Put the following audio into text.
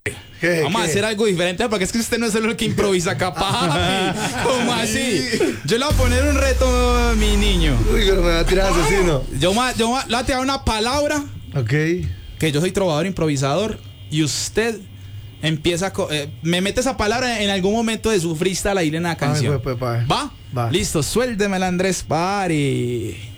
Vamos a hacer algo diferente, porque es que usted no es el que improvisa acá, papi. ¿Cómo así? Yo le voy a poner un reto, mi niño. Uy, pero me va a tirar asesino. Yo le voy a tirar una palabra. Ok. Que yo soy trovador improvisador. Y usted empieza me mete esa palabra en algún momento de su freestyle ahí en la canción. Ay, pues, ¿Va? Listo, suéltemela, Andrés Pari.